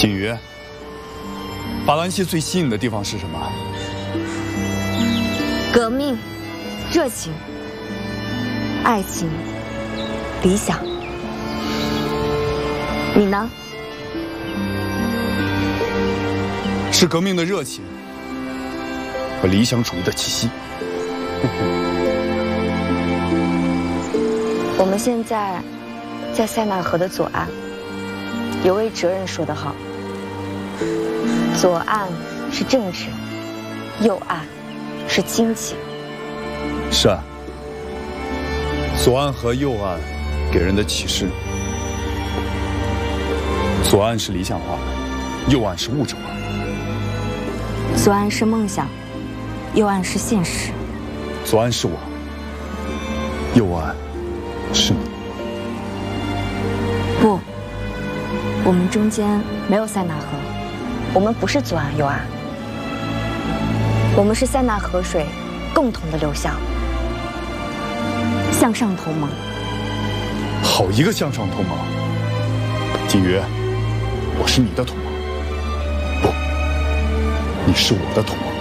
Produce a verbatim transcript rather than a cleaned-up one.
景瑜，法兰西最吸引的地方是什么？ 革命、热情、爱情、理想。你呢？ 是革命的热情和理想主义的气息。 我们现在在塞纳河的左岸，有位哲人说得好：左岸是政治，右岸是经济。 是啊，左岸和右岸给人的启示，左岸是理想化的，右岸是物质化的。 左岸是梦想，右岸是现实。 左岸是我，右岸是你。 不，我们中间没有塞纳河，我们不是左岸右岸，我们是塞纳河水共同的流向，向上同盟。 好一个向上同盟！景瑜，我是你的同盟，不，你是我的同盟。